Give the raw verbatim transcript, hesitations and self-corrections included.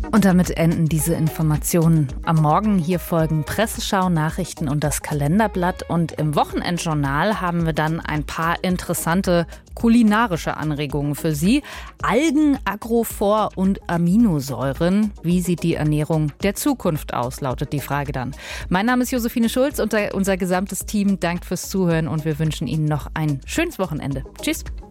Und damit enden diese Informationen. Am Morgen hier folgen Presseschau, Nachrichten und das Kalenderblatt. Und im Wochenendjournal haben wir dann ein paar interessante kulinarische Anregungen für Sie. Algen, Agrophor und Aminosäuren. Wie sieht die Ernährung der Zukunft aus, lautet die Frage dann. Mein Name ist Josephine Schulz und unser gesamtes Team dankt fürs Zuhören und wir wünschen Ihnen noch ein schönes Wochenende. Tschüss.